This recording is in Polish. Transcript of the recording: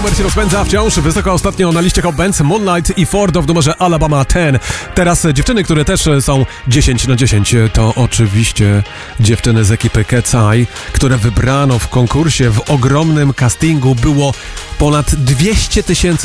Wersja rozpędza wciąż wysoko ostatnio na liście Hot Bands Moonlight i Ford w numerze Alabama 10. Teraz dziewczyny, które też są 10 na 10, to oczywiście dziewczyny z ekipy Cat's Eye, które wybrano w konkursie w ogromnym castingu. Było ponad 200 000